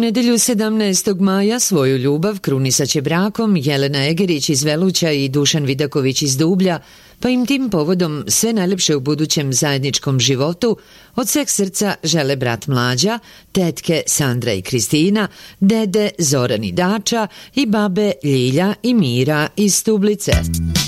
nedjelju 17. maja svoju ljubav krunisaće brakom Jelena Egerić iz Veluća i Dušan Vidaković iz Dublja, pa im tim povodom sve najljepše u budućem zajedničkom životu od sveg srca žele brat Mlađa, tetke Sandra i Kristina, dede Zoran i Dača i babe Ljilja i Mira iz Stublice.